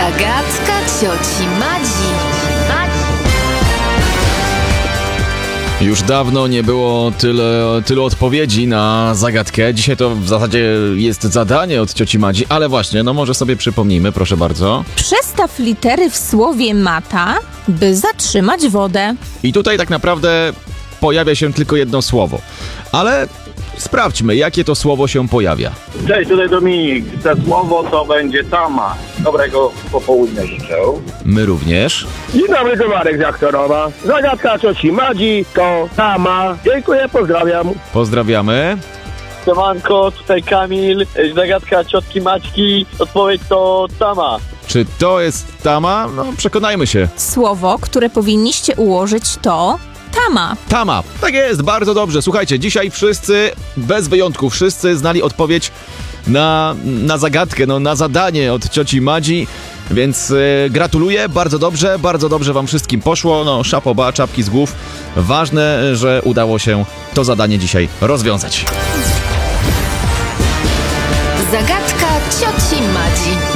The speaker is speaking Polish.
Zagadka cioci Madzi. Już dawno nie było tylu odpowiedzi na zagadkę. Dzisiaj to w zasadzie jest zadanie od cioci Madzi, ale właśnie, no może sobie przypomnijmy, proszę bardzo. Przestaw litery w słowie mata, by zatrzymać wodę. I tutaj tak naprawdę pojawia się tylko jedno słowo. Ale sprawdźmy, jakie to słowo się pojawia. Cześć, tutaj Dominik. To słowo to będzie tama. Dobrego popołudnia życzę. My również. Dzień dobry, to Marek z Aktorowa. Zagadka cioci Madzi to tama. Dziękuję, pozdrawiam. Pozdrawiamy. Siemanko, tutaj Kamil, zagadka ciotki Maćki, odpowiedź to tama. Czy to jest tama? No, przekonajmy się. Słowo, które powinniście ułożyć, to tama. Tama. Tak jest, bardzo dobrze. Słuchajcie, dzisiaj wszyscy, bez wyjątku, wszyscy znali odpowiedź na zagadkę, no, na zadanie od cioci Madzi, więc gratuluję, bardzo dobrze wam wszystkim poszło, no szapoba, czapki z głów. Ważne, że udało się to zadanie dzisiaj rozwiązać. Zagadka cioci Madzi.